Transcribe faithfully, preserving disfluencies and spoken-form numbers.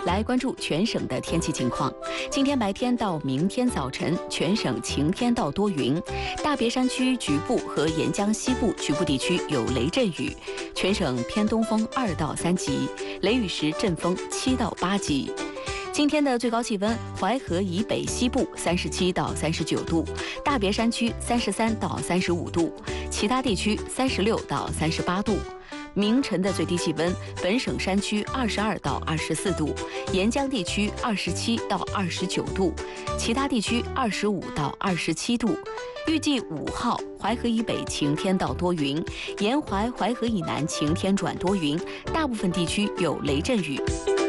来关注全省的天气情况。今天白天到明天早晨，全省晴天到多云，大别山区局部和沿江西部局部地区有雷阵雨，全省偏东风二到三级，雷雨时阵风七到八级。今天的最高气温，淮河以北西部三十七到三十九度，大别山区三十三到三十五度，其他地区三十六到三十八度。明晨的最低气温，本省山区二十二到二十四度，沿江地区二十七到二十九度，其他地区二十五到二十七度。预计五号，淮河以北晴天到多云，沿淮淮河以南晴天转多云，大部分地区有雷阵雨。